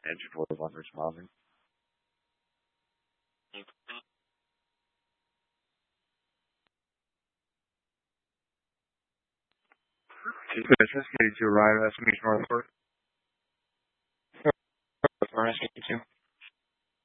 Engine 41 responding. Business, K2 arrive at SMH Northport. SMH2.